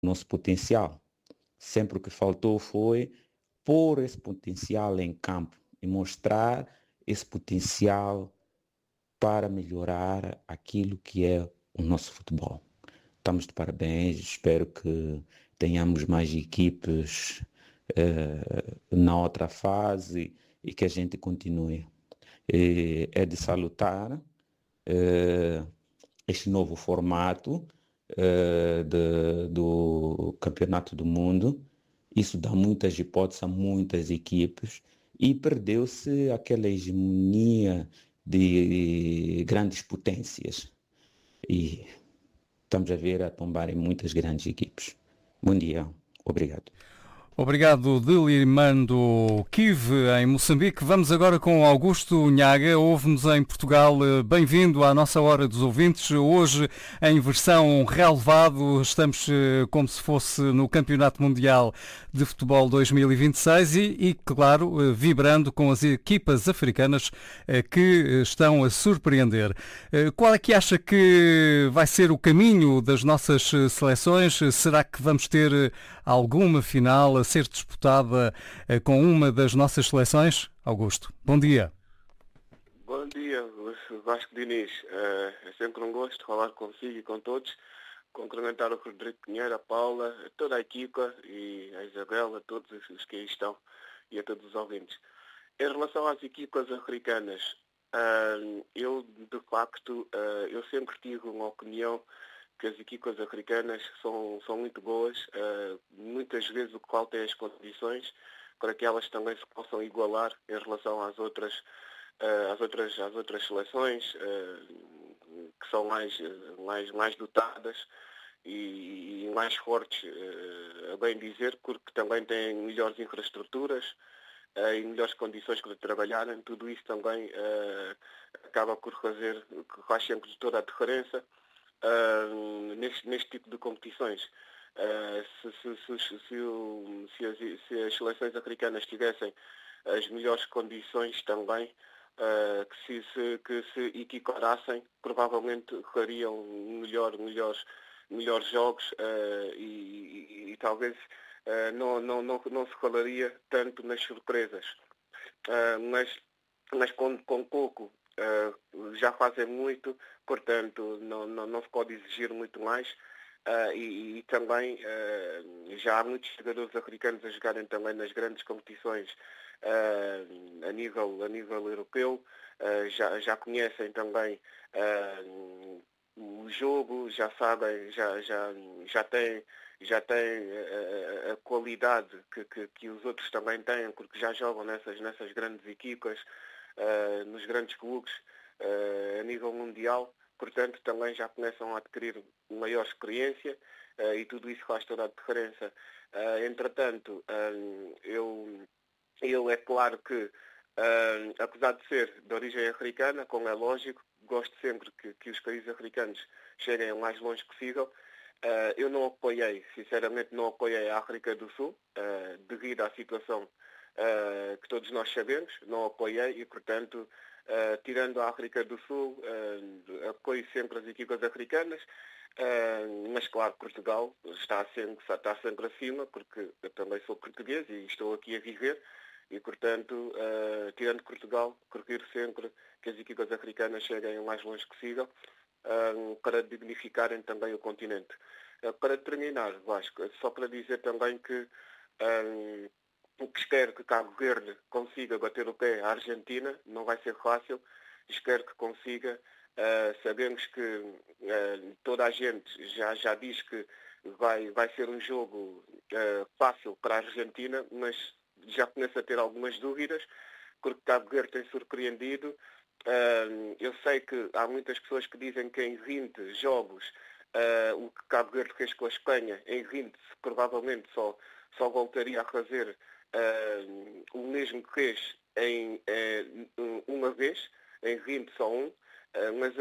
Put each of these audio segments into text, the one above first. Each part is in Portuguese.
nosso potencial. Sempre o que faltou foi pôr esse potencial em campo e mostrar esse potencial para melhorar aquilo que é o nosso futebol. Estamos de parabéns, espero que tenhamos mais equipes na outra fase e que a gente continue. É de salutar este novo formato do Campeonato do Mundo. Isso dá muitas hipóteses a muitas equipes e perdeu-se aquela hegemonia de grandes potências. E estamos a ver a tombarem muitas grandes equipes. Bom dia, obrigado. Obrigado, Dilimando Kive, em Moçambique. Vamos agora com Augusto Nhaga, ouve-nos em Portugal. Bem-vindo à nossa Hora dos Ouvintes. Hoje, em versão relevado, estamos como se fosse no Campeonato Mundial de Futebol 2026 e, claro, vibrando com as equipas africanas que estão a surpreender. Qual é que acha que vai ser o caminho das nossas seleções? Será que vamos ter alguma final a ser disputada com uma das nossas seleções? Augusto, bom dia. Bom dia, Vasco Diniz. É sempre um gosto falar consigo e com todos. Cumprimentar o Rodrigo Pinheiro, a Paula, a toda a equipa e a Isabel, a todos os que aí estão e a todos os ouvintes. Em relação às equipas africanas, eu de facto, eu sempre tive uma opinião que as equipas africanas são muito boas, muitas vezes o que falta é as condições para que elas também se possam igualar em relação às outras seleções que são mais dotadas e mais fortes, a bem dizer, porque também têm melhores infraestruturas e melhores condições para trabalharem. Tudo isso também acaba por que faz sempre toda a diferença neste tipo de competições. Se as seleções africanas tivessem as melhores condições também, que se equiparassem, provavelmente fariam melhores jogos e talvez não se falaria tanto nas surpresas. Mas com pouco já fazem muito, portanto não se pode exigir muito mais. E também já há muitos jogadores africanos a jogarem também nas grandes competições a nível europeu, já conhecem também o jogo, já sabem, já têm a qualidade que os outros também têm, porque já jogam nessas grandes equipas, nos grandes clubes a nível mundial. Portanto, também já começam a adquirir maior experiência e tudo isso faz toda a diferença. Entretanto, eu é claro que, apesar de ser de origem africana, como é lógico, gosto sempre que os países africanos cheguem o mais longe possível. Eu sinceramente não apoiei a África do Sul, devido à situação que todos nós sabemos, não apoiei e, portanto, tirando a África do Sul, apoio sempre as equipas africanas, mas claro, Portugal está sempre acima, porque eu também sou português e estou aqui a viver e, portanto, tirando Portugal, prefiro sempre que as equipas africanas cheguem o mais longe possível para dignificarem também o continente. Para terminar, Vasco, só para dizer também que espero que Cabo Verde consiga bater o pé à Argentina, não vai ser fácil, espero que consiga. Sabemos que toda a gente já diz que vai ser um jogo fácil para a Argentina, mas já começo a ter algumas dúvidas, porque Cabo Verde tem surpreendido. Eu sei que há muitas pessoas que dizem que em 20 jogos o que Cabo Verde fez com a Espanha, em 20 provavelmente só voltaria a fazer o mesmo que fez uma vez, em 20 só um, mas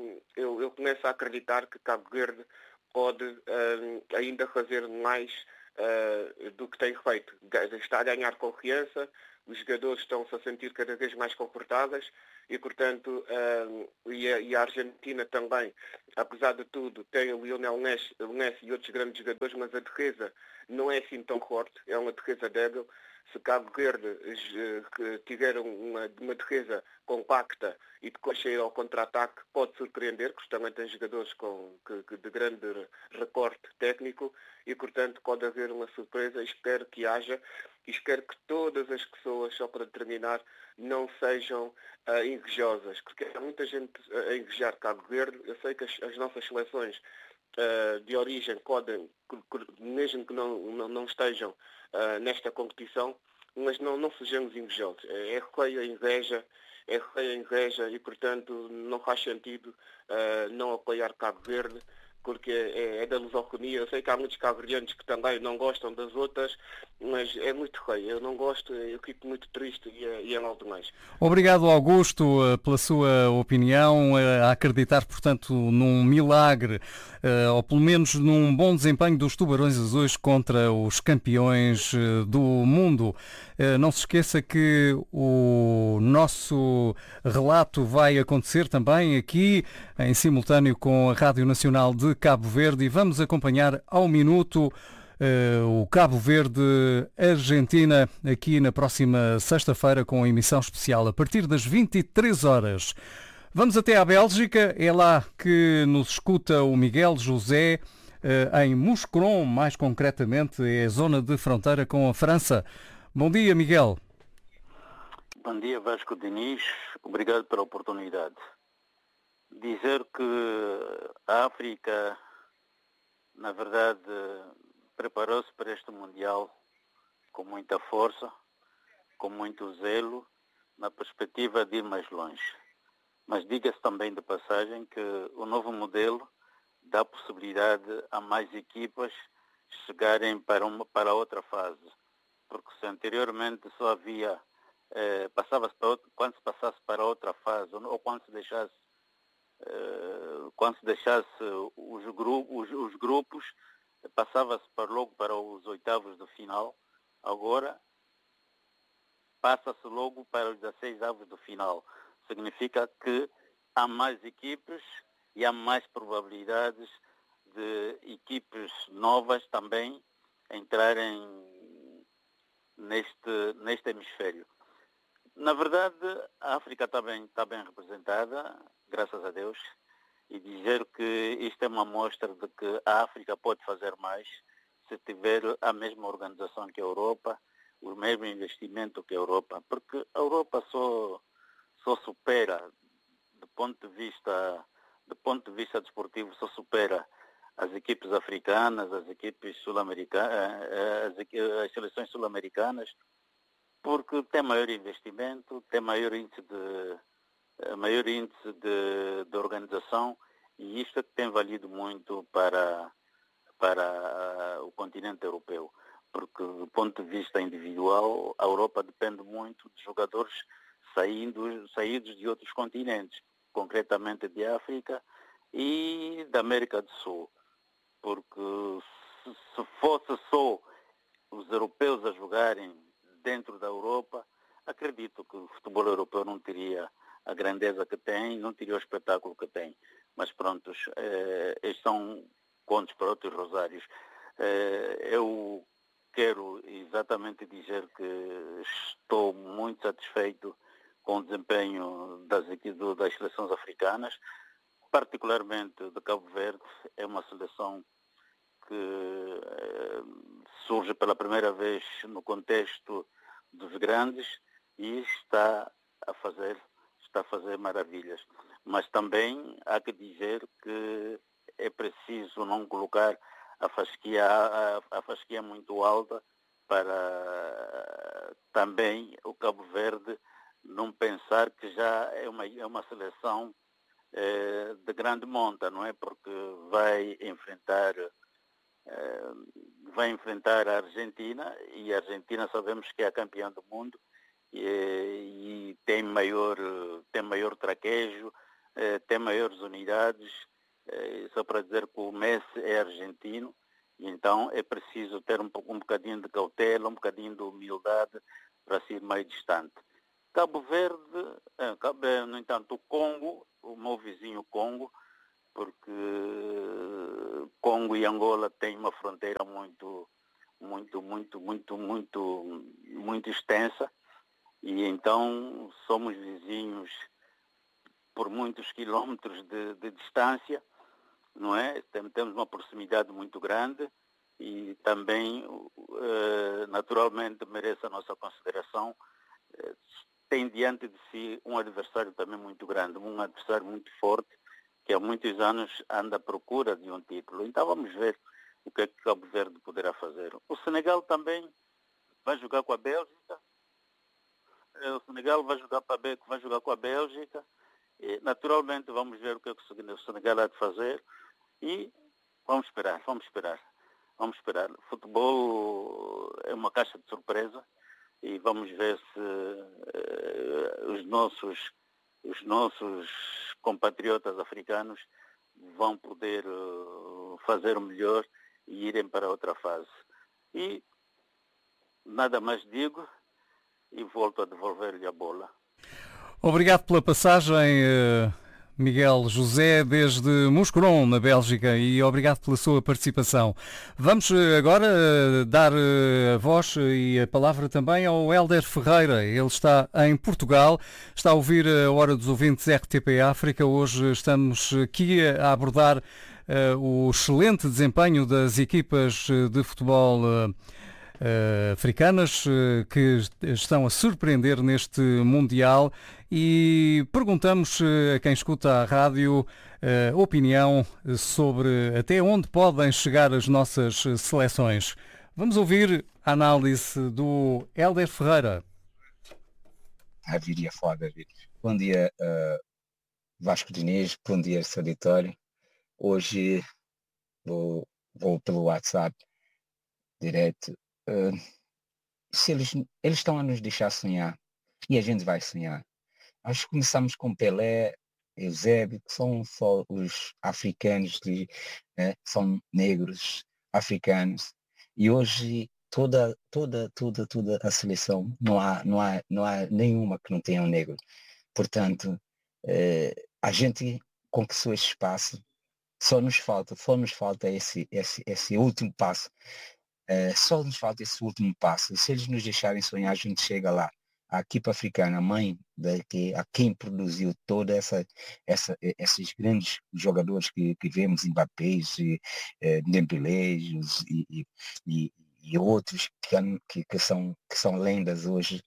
eu começo a acreditar que Cabo Verde pode ainda fazer mais do que tem feito. Está a ganhar confiança, os jogadores estão-se a sentir cada vez mais confortáveis e, portanto, e a Argentina também, apesar de tudo, tem o Lionel Messi e outros grandes jogadores, mas a defesa não é assim tão forte, é uma defesa débil. Se Cabo Verde tiver uma defesa compacta e depois sair ao contra-ataque, pode surpreender, porque também tem jogadores de grande recorte técnico e, portanto, pode haver uma surpresa. Espero que haja e espero que todas as pessoas, só para terminar, não sejam invejosas, porque há muita gente a invejar Cabo Verde. Eu sei que as nossas seleções de origem podem, mesmo que não estejam nesta competição, mas não sejamos invejosos. É feia a inveja e, portanto, não faz sentido não apoiar Cabo Verde, porque é da lusofonia. Eu sei que há muitos cabo-verdianos que também não gostam das outras, mas é muito feio. Eu não gosto, eu fico muito triste e é mal demais. Obrigado, Augusto, pela sua opinião, a acreditar, portanto, num milagre, ou pelo menos num bom desempenho dos Tubarões Azuis contra os campeões do mundo. Não se esqueça que o nosso relato vai acontecer também aqui, em simultâneo com a Rádio Nacional de Cabo Verde, e vamos acompanhar ao minuto o Cabo Verde-Argentina aqui na próxima sexta-feira com a emissão especial a partir das 23 horas. Vamos até à Bélgica, é lá que nos escuta o Miguel José, em Mouscron, mais concretamente, é a zona de fronteira com a França. Bom dia, Miguel. Bom dia, Vasco Diniz. Obrigado pela oportunidade. Dizer que a África, na verdade, preparou-se para este Mundial com muita força, com muito zelo, na perspectiva de ir mais longe. Mas diga-se também de passagem que o novo modelo dá possibilidade a mais equipas chegarem para outra fase. Porque se anteriormente só havia, quando se passasse para outra fase, ou quando se deixasse os grupos, passava-se logo para os oitavos de final. Agora passa-se logo para os 16 avos de final. Significa que há mais equipes e há mais probabilidades de equipes novas também entrarem neste hemisfério. Na verdade, a África está bem representada, graças a Deus, e dizer que isto é uma amostra de que a África pode fazer mais se tiver a mesma organização que a Europa, o mesmo investimento que a Europa, porque a Europa só supera, do ponto de vista desportivo, só supera as equipes africanas, as equipes sul-americanas, as seleções sul-americanas, porque tem maior investimento, tem maior índice de organização, e isto é que tem valido muito para o continente europeu, porque do ponto de vista individual a Europa depende muito de jogadores saídos de outros continentes, concretamente de África e da América do Sul, porque se fosse só os europeus a jogarem dentro da Europa, acredito que o futebol europeu não teria a grandeza que tem, não teria o espetáculo que tem. Mas pronto, estes são contos para outros rosários. Eu quero exatamente dizer que estou muito satisfeito com o desempenho das seleções africanas, particularmente de Cabo Verde. É uma seleção que surge pela primeira vez no contexto dos grandes e está a fazer maravilhas. Mas também há que dizer que é preciso não colocar a fasquia muito alta para também o Cabo Verde não pensar que já é uma seleção de grande monta, não é? Porque vai enfrentar a Argentina, e a Argentina sabemos que é a campeã do mundo e tem maior traquejo, tem maiores unidades, só para dizer que o Messi é argentino E então é preciso ter um bocadinho de cautela, um bocadinho de humildade para ser mais distante. Cabo Verde, no entanto, o Congo, o meu vizinho Congo, porque Congo e Angola têm uma fronteira muito extensa, e então somos vizinhos por muitos quilómetros de distância, não é? Temos uma proximidade muito grande e também, naturalmente, merece a nossa consideração. Tem diante de si um adversário também muito grande, um adversário muito forte, que há muitos anos anda à procura de um título. Então vamos ver o que é que Cabo Verde poderá fazer. O Senegal também vai jogar com a Bélgica. O Senegal vai jogar com a Bélgica. E, naturalmente vamos ver o que é que o Senegal há de fazer. E vamos esperar. O futebol é uma caixa de surpresa e vamos ver se os nossos compatriotas africanos vão poder fazer o melhor e irem para outra fase. E nada mais digo e volto a devolver-lhe a bola. Obrigado pela passagem, Miguel José, desde Mouscron, na Bélgica, e obrigado pela sua participação. Vamos agora dar a voz e a palavra também ao Hélder Ferreira. Ele está em Portugal, está a ouvir a Hora dos Ouvintes RTP África. Hoje estamos aqui a abordar o excelente desempenho das equipas de futebol africanas que estão a surpreender neste Mundial, e perguntamos a quem escuta a rádio opinião sobre até onde podem chegar as nossas seleções. Vamos ouvir a análise do Hélder Ferreira. Viria fora, David. Bom dia, Vasco Diniz, bom dia, seu auditório. Hoje vou pelo WhatsApp direto. Se eles estão a nos deixar sonhar, e a gente vai sonhar. Nós começamos com Pelé, Eusébio, que são só os africanos, são negros africanos, e hoje toda a seleção, não há nenhuma que não tenha um negro. Portanto, a gente conquistou esse espaço, só nos falta esse último passo. Só nos falta esse último passo. Se eles nos deixarem sonhar, a gente chega lá. A equipa africana, a mãe, a quem produziu toda esses grandes jogadores que vemos, Mbappés, Dembélés e outros que são lendas hoje,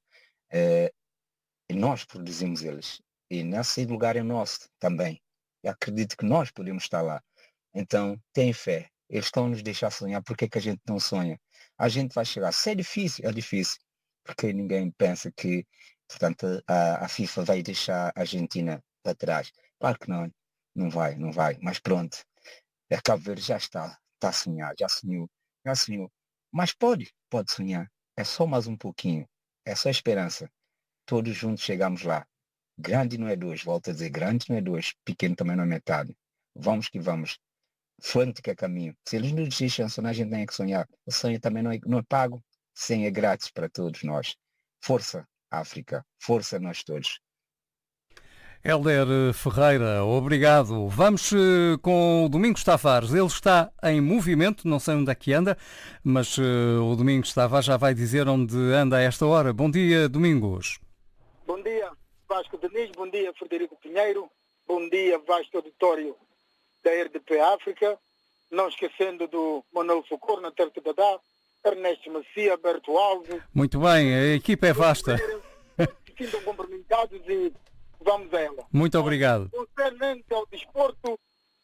nós produzimos eles. E nesse lugar é nosso também. Eu acredito que nós podemos estar lá. Então, tem fé. Eles estão a nos deixar sonhar. Por que a gente não sonha? A gente vai chegar. Se é difícil, porque ninguém pensa que, portanto, a FIFA vai deixar a Argentina para trás. Claro que não vai. Mas pronto, a Cabo Verde já está a sonhar, já sonhou. Mas pode sonhar. É só mais um pouquinho. É só esperança. Todos juntos chegamos lá. Grande não é dois, volto a dizer, grande não é dois, pequeno também não é metade. Vamos que vamos. Frente que é caminho. Se eles nos deixam sonhar, a gente tem que sonhar. O sonho também não é pago. Sim, é grátis para todos nós. Força, África. Força nós todos. Hélder Ferreira, obrigado. Vamos com o Domingos Tavares. Ele está em movimento, não sei onde é que anda, mas o Domingos Tavares já vai dizer onde anda a esta hora. Bom dia, Domingos. Bom dia, Vasco Diniz. Bom dia, Frederico Pinheiro. Bom dia, vasto auditório da RDP África. Não esquecendo do Manuel Socorro, na Terra Dadá, Ernesto Macia, Berto Alves. Muito bem, a equipa é vasta. Sintam cumprimentados e vamos a ela. Muito obrigado. Concernente ao desporto,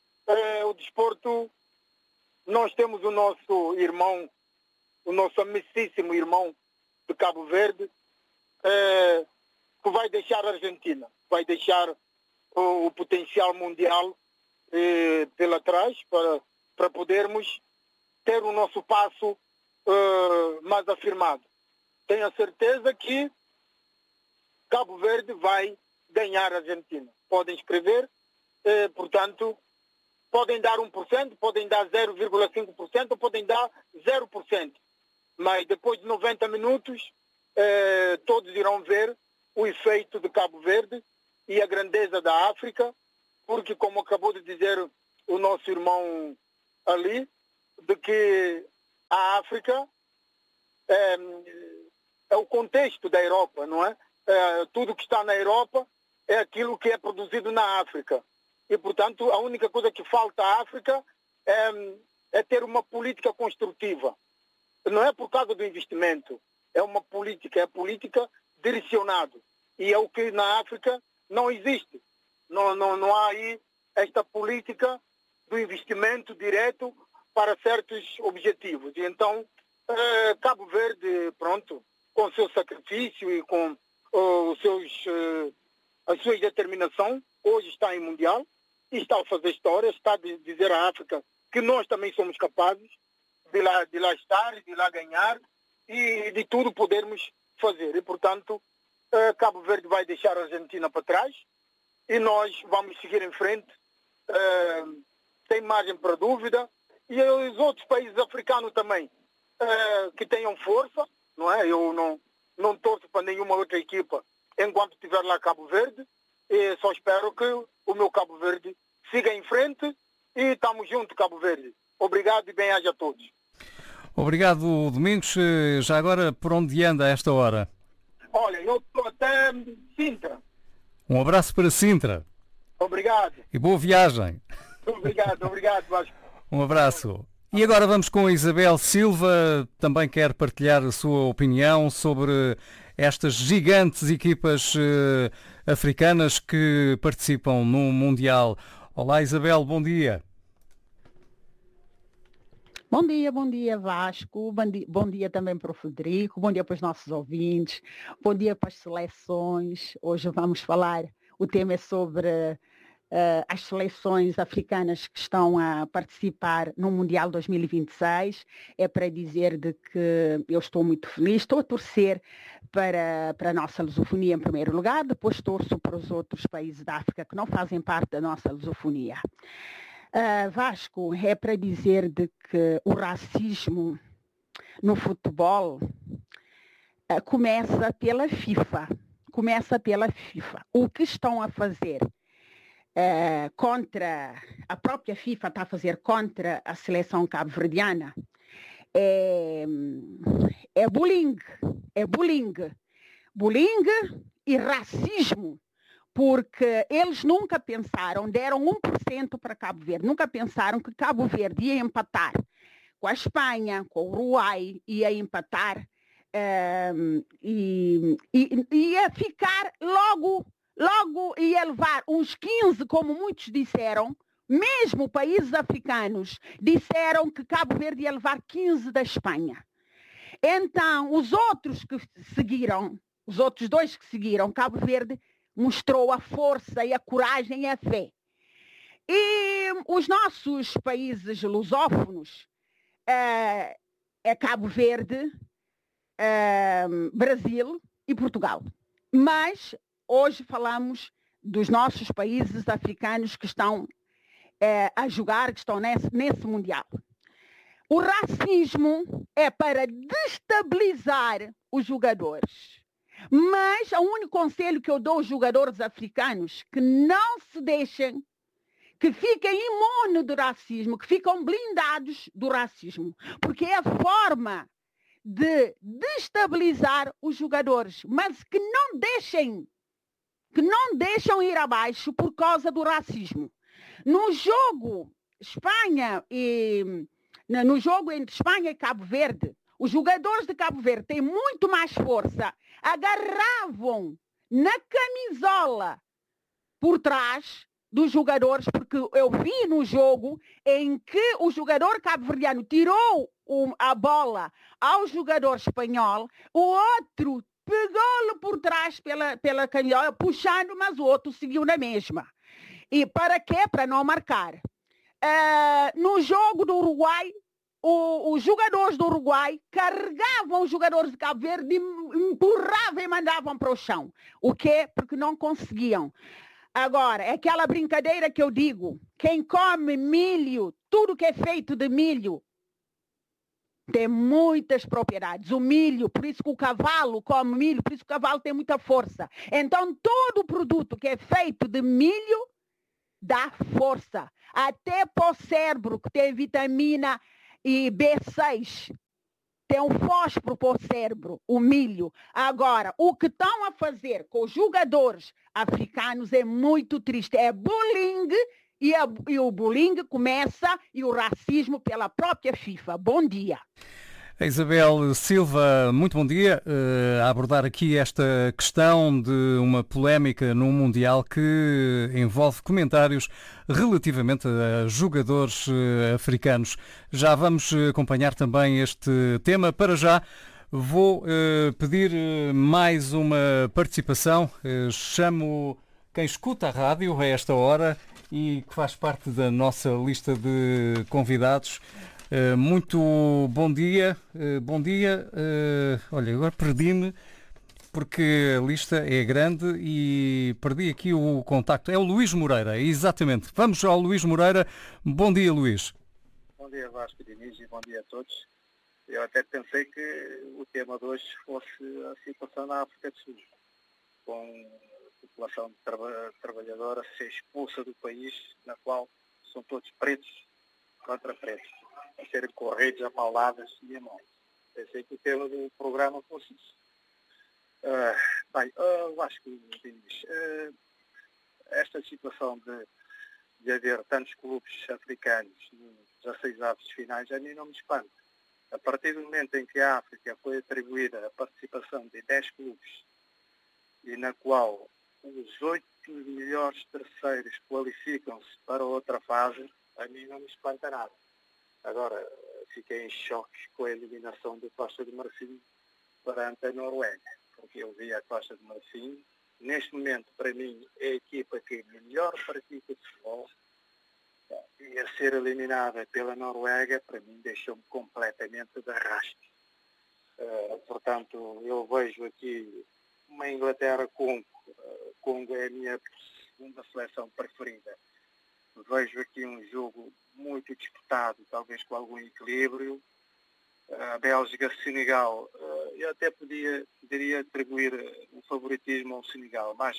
nós temos o nosso irmão, o nosso amicíssimo irmão de Cabo Verde, que vai deixar a Argentina, vai deixar o potencial mundial pela trás para podermos ter o nosso passo mais afirmado. Tenho a certeza que Cabo Verde vai ganhar a Argentina. Podem escrever, portanto, Podem dar 1%, podem dar 0,5% ou podem dar 0%. Mas depois de 90 minutos, todos irão ver o efeito de Cabo Verde e a grandeza da África, porque, como acabou de dizer o nosso irmão ali, de que a África é o contexto da Europa, não é? Tudo que está na Europa é aquilo que é produzido na África. E, portanto, a única coisa que falta à África é ter uma política construtiva. Não é por causa do investimento, é uma política, é política direcionada. E é o que na África não existe. Não há aí esta política do investimento direto para certos objetivos. E então, Cabo Verde, pronto, com o seu sacrifício e com a sua determinação, hoje está em Mundial e está a fazer história, está a dizer à África que nós também somos capazes de lá estar, de lá ganhar e de tudo podermos fazer. E, portanto, Cabo Verde vai deixar a Argentina para trás e nós vamos seguir em frente, sem margem para dúvida. E os outros países africanos também, que tenham força, não é? Eu não torço para nenhuma outra equipa enquanto estiver lá Cabo Verde. E só espero que o meu Cabo Verde siga em frente e estamos juntos, Cabo Verde. Obrigado e bem-aja a todos. Obrigado, Domingos. Já agora, por onde anda a esta hora? Olha, eu estou até Sintra. Um abraço para Sintra. Obrigado. E boa viagem. Obrigado, Vasco. Um abraço. E agora vamos com a Isabel Silva, também quer partilhar a sua opinião sobre estas gigantes equipas africanas que participam no Mundial. Olá, Isabel, bom dia. Bom dia Vasco, bom dia também para o Frederico, bom dia para os nossos ouvintes, bom dia para as seleções. Hoje vamos falar, o tema é sobre as seleções africanas que estão a participar no Mundial 2026. É para dizer de que eu estou muito feliz, estou a torcer para a nossa lusofonia em primeiro lugar, depois torço para os outros países da África que não fazem parte da nossa lusofonia. Vasco, é para dizer de que o racismo no futebol começa pela FIFA. O que estão a fazer contra, a própria FIFA está a fazer contra a seleção cabo-verdiana é bullying e racismo. Porque eles nunca pensaram, deram 1% para Cabo Verde, nunca pensaram que Cabo Verde ia empatar com a Espanha, com o Uruguai, ia empatar e ia ficar logo ia levar uns 15, como muitos disseram, mesmo países africanos disseram que Cabo Verde ia levar 15 da Espanha. Então, os outros dois que seguiram, Cabo Verde mostrou a força e a coragem e a fé. E os nossos países lusófonos, é Cabo Verde, Brasil e Portugal. Mas hoje falamos dos nossos países africanos que estão a jogar, que estão nesse Mundial. O racismo é para destabilizar os jogadores. Mas o único conselho que eu dou aos jogadores africanos, que não se deixem, que fiquem imunes do racismo, que ficam blindados do racismo, porque é a forma de destabilizar os jogadores, mas que não deixem ir abaixo por causa do racismo. No jogo entre Espanha e Cabo Verde, os jogadores de Cabo Verde têm muito mais força, agarravam na camisola por trás dos jogadores, porque eu vi no jogo em que o jogador cabo-verdiano tirou a bola ao jogador espanhol, o outro pegou-lo por trás pela camisola, puxando, mas o outro seguiu na mesma. E para quê? Para não marcar. No jogo do Uruguai, os jogadores do Uruguai carregavam os jogadores de Cabo Verde, empurravam e mandavam para o chão. O quê? Porque não conseguiam. Agora, é aquela brincadeira que eu digo, Quem come milho, tudo que é feito de milho, tem muitas propriedades. O milho, por isso que o cavalo come milho, por isso que o cavalo tem muita força. Então, todo produto que é feito de milho dá força. Até para o cérebro, que tem vitamina e B6, tem um fósforo para o cérebro, o milho. Agora, o que estão a fazer com os jogadores africanos é muito triste. É bullying e o bullying começa e o racismo pela própria FIFA. Bom dia. Isabel Silva, muito bom dia. A abordar aqui esta questão de uma polémica no Mundial que envolve comentários relativamente a jogadores africanos. Já vamos acompanhar também este tema. Para já, vou pedir mais uma participação. Chamo quem escuta a rádio a esta hora e que faz parte da nossa lista de convidados. Muito bom dia. Bom dia. Olha, agora perdi-me porque a lista é grande e perdi aqui o contacto. É o Luís Moreira, exatamente. Vamos ao Luís Moreira. Bom dia, Luís. Bom dia, Vasco Diniz, e bom dia a todos. Eu até pensei que o tema de hoje fosse a situação na África do Sul, com a população trabalhadora ser expulsa do país, na qual são todos pretos contra pretos, a serem corridos a pauladas e a mão. Pensei que o tema do programa fosse isso. Vasco Diniz, esta situação de haver tantos clubes africanos nos 16 avos finais, a mim não me espanta. A partir do momento em que a África foi atribuída a participação de 10 clubes e na qual os 8 melhores terceiros qualificam-se para outra fase, a mim não me espanta nada. Agora, fiquei em choque com a eliminação do Costa de Marfim perante a Noruega, porque eu vi a Costa de Marfim, neste momento, para mim, é a equipa que melhor pratica de futebol, e a ser eliminada pela Noruega, para mim, deixou-me completamente de arrasto. Portanto, eu vejo aqui uma Inglaterra-Congo. Congo é a minha segunda seleção preferida. Vejo aqui um jogo muito disputado, talvez com algum equilíbrio. A Bélgica-Senegal, eu até poderia atribuir o favoritismo ao Senegal, mas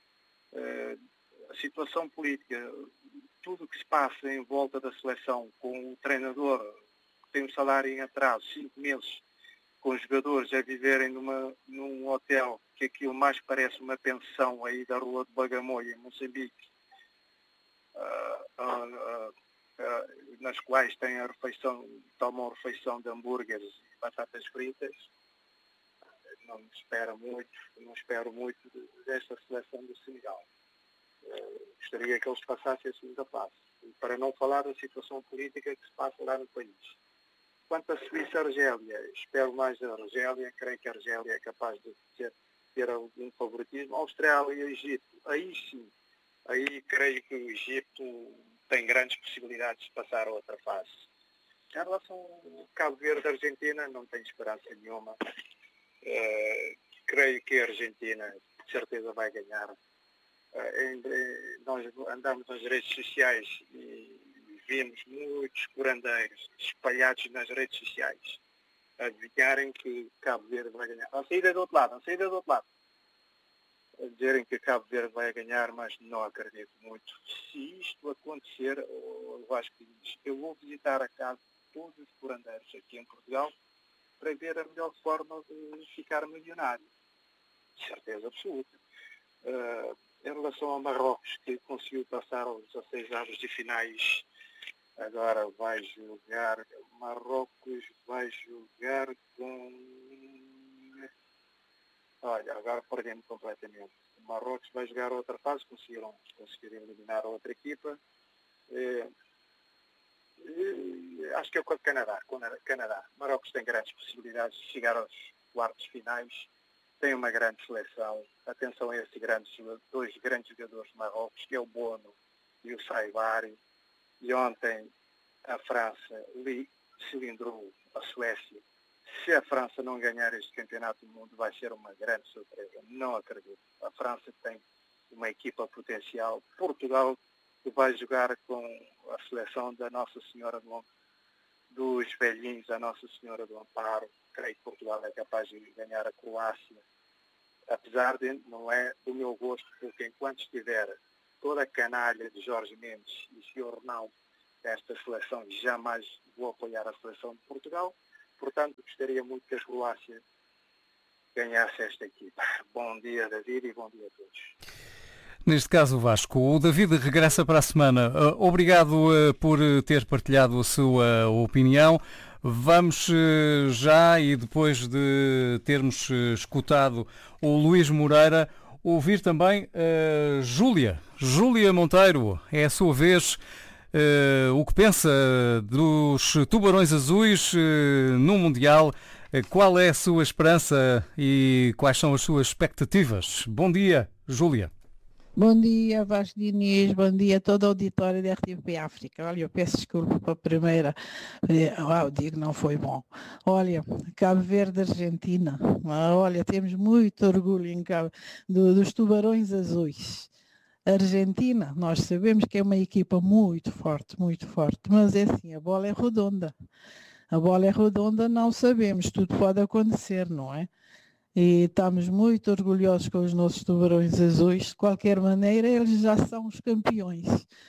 a situação política, tudo o que se passa em volta da seleção, com o treinador que tem um salário em atraso, 5 meses, com os jogadores a viverem num hotel que aquilo mais parece uma pensão aí da rua de Bagamoio, em Moçambique, nas quais tem tomam refeição de hambúrgueres e batatas fritas. Não espero muito desta seleção do Senegal. Gostaria que eles passassem a segunda fase, para não falar da situação política que se passa lá no país. Quanto à Suíça-Argélia, espero mais da Argélia, creio que a Argélia é capaz de ter algum favoritismo. Austrália e Egito, aí sim, aí creio que o Egito tem grandes possibilidades de passar a outra fase. Em relação ao Cabo Verde e Argentina, não tenho esperança nenhuma. Creio que a Argentina, de certeza, vai ganhar. Nós andamos nas redes sociais e vimos muitos curandeiros espalhados nas redes sociais a adivinharem que Cabo Verde vai ganhar. A saída do outro lado. A dizerem que Cabo Verde vai ganhar, mas não acredito muito. Se isto acontecer, eu vou visitar a casa de todos os curandeiros aqui em Portugal para ver a melhor forma de ficar milionário. De certeza absoluta. Em relação ao Marrocos, que conseguiu passar aos 16 avos de finais, agora Marrocos vai jogar com... Olha, agora perdi-me completamente. O Marrocos vai jogar outra fase, conseguiram eliminar a outra equipa. Acho que é com o Canadá. Marrocos tem grandes possibilidades de chegar aos quartos finais. Tem uma grande seleção. Atenção a esses dois grandes jogadores de Marrocos, que é o Bono e o Saibari. E ontem a França cilindrou a Suécia. Se a França não ganhar este campeonato do mundo, vai ser uma grande surpresa. Não acredito. A França tem uma equipa potencial. Portugal que vai jogar com a seleção da Nossa Senhora dos velhinhos, a Nossa Senhora do Amparo. Creio que Portugal é capaz de ganhar a Croácia. Apesar de não é do meu gosto, porque enquanto estiver toda a canalha de Jorge Mendes e Sr. Ronaldo esta seleção, jamais vou apoiar a seleção de Portugal. Portanto, gostaria muito que a Croácia ganhasse esta equipa. Bom dia, David, e bom dia a todos. Neste caso, Vasco, o David regressa para a semana. Obrigado por ter partilhado a sua opinião. Vamos já, e depois de termos escutado o Luís Moreira, ouvir também Júlia Monteiro. É a sua vez. O que pensa dos Tubarões Azuis no Mundial? Qual é a sua esperança e quais são as suas expectativas? Bom dia, Júlia. Bom dia, Vasco Diniz, bom dia a todo o auditório da RTP África. Olha, eu peço desculpa para a primeira, o dia que não foi bom. Olha, Cabo Verde, Argentina, olha, temos muito orgulho em dos Tubarões Azuis. A Argentina, nós sabemos que é uma equipa muito forte, mas é assim, a bola é redonda. A bola é redonda, não sabemos, tudo pode acontecer, não é? E estamos muito orgulhosos com os nossos Tubarões Azuis. De qualquer maneira, eles já são os campeões.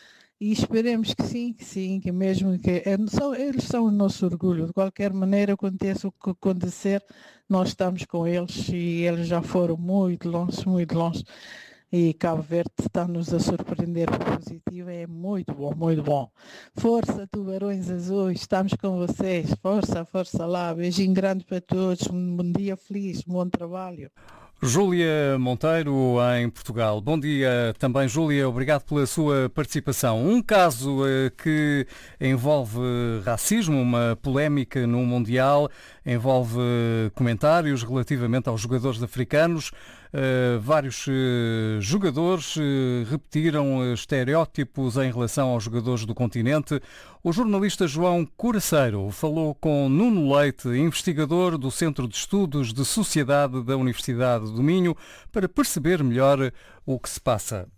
E esperemos que sim, que mesmo que eles são o nosso orgulho. De qualquer maneira, aconteça o que acontecer, nós estamos com eles e eles já foram muito longe. E Cabo Verde está-nos a surpreender por positivo, é muito bom. Força, Tubarões Azuis, estamos com vocês, força lá, beijinho grande para todos, um bom dia feliz, bom trabalho. Júlia Monteiro, em Portugal. Bom dia também, Júlia, obrigado pela sua participação. Um caso que envolve racismo, uma polémica no Mundial, envolve comentários relativamente aos jogadores africanos. Vários jogadores repetiram estereótipos em relação aos jogadores do continente. O jornalista João Coraceiro falou com Nuno Leite, investigador do Centro de Estudos de Sociedade da Universidade do Minho, para perceber melhor o que se passa.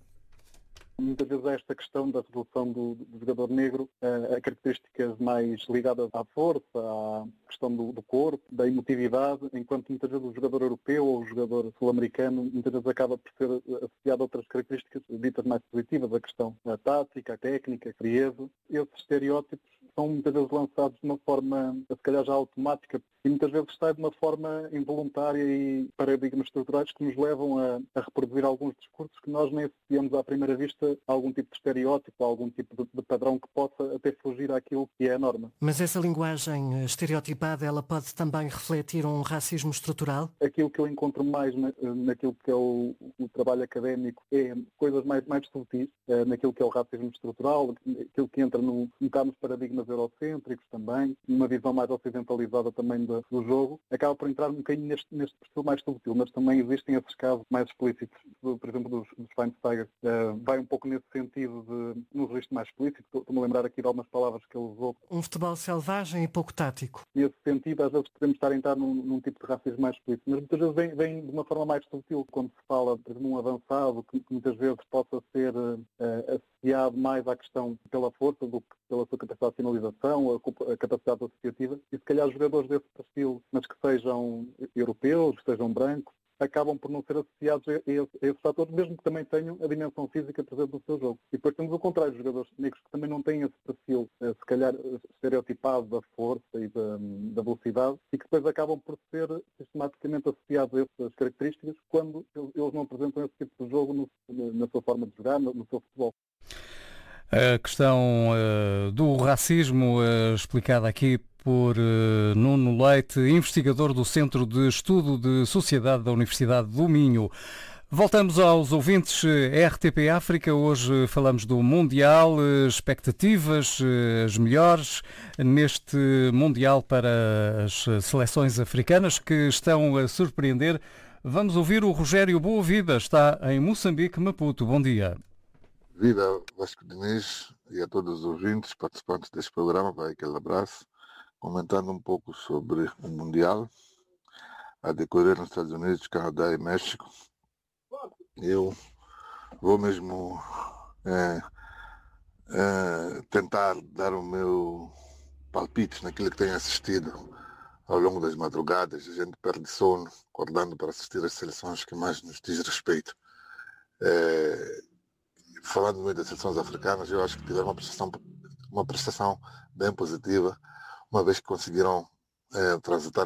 Muitas vezes esta questão da resolução do jogador negro, a características mais ligadas à força, à questão do corpo, da emotividade, enquanto muitas vezes o jogador europeu ou o jogador sul-americano muitas vezes acaba por ser associado a outras características ditas mais positivas, a questão tática, a técnica, a frieza. Esses estereótipos são muitas vezes lançados de uma forma, se calhar já automática, e muitas vezes está de uma forma involuntária e paradigmas estruturais que nos levam a reproduzir alguns discursos que nós nem associamos à primeira vista a algum tipo de estereótipo, a algum tipo de padrão que possa até fugir àquilo que é a norma. Mas essa linguagem estereotipada, ela pode também refletir um racismo estrutural? Aquilo que eu encontro mais naquilo que é o trabalho académico é coisas mais subtis, naquilo que é o racismo estrutural, aquilo que entra no bocado nos paradigmas eurocêntricos também, uma visão mais ocidentalizada também do jogo, acaba por entrar um bocadinho neste perfil mais subtil, mas também existem esses casos mais explícitos, por exemplo, dos Schweinsteiger. Vai um pouco nesse sentido num registro mais explícito. Estou-me a lembrar aqui de algumas palavras que ele usou. Um futebol selvagem e pouco tático. Nesse sentido, às vezes podemos estar a entrar num tipo de racismo mais explícito, mas muitas vezes vem de uma forma mais subtil, quando se fala, por exemplo, um avançado, que muitas vezes possa ser associado mais à questão pela força do que pela sua capacidade de sinalização, a capacidade associativa, e se calhar jogadores desse perfil, mas que sejam europeus, que sejam brancos, acabam por não ser associados a esses fatores, mesmo que também tenham a dimensão física presente no seu jogo. E depois temos o contrário, os jogadores negros que também não têm esse perfil, se calhar, estereotipado da força e da velocidade, e que depois acabam por ser sistematicamente associados a essas características quando eles não apresentam esse tipo de jogo na sua forma de jogar, no seu futebol. A questão do racismo explicada aqui por Nuno Leite, investigador do Centro de Estudo de Sociedade da Universidade do Minho. Voltamos aos ouvintes RTP África. Hoje falamos do Mundial, expectativas as melhores neste Mundial para as seleções africanas que estão a surpreender. Vamos ouvir o Rogério Boavida, está em Moçambique, Maputo. Bom dia. Vida Vasco Diniz e a todos os ouvintes, participantes deste programa, vai aquele abraço, comentando um pouco sobre o Mundial a decorrer nos Estados Unidos, Canadá e México. Eu vou mesmo tentar dar o meu palpite naquilo que tenho assistido ao longo das madrugadas. A gente perde sono acordando para assistir às seleções que mais nos diz respeito. Falando muito das seleções africanas, eu acho que tiveram uma prestação bem positiva, uma vez que conseguiram transitar